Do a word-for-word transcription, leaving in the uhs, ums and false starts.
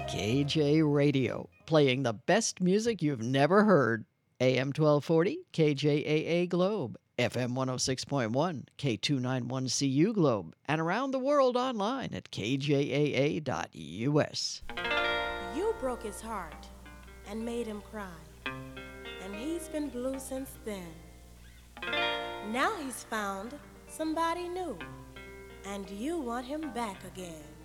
K J Radio, playing the best music you've never heard. A M twelve forty, K J A A Globe, F M one oh six point one, K two ninety-one C U Globe, and around the world online at K J A A dot U S. You broke his heart and made him cry, and he's been blue since then. Now he's found somebody new, and you want him back again.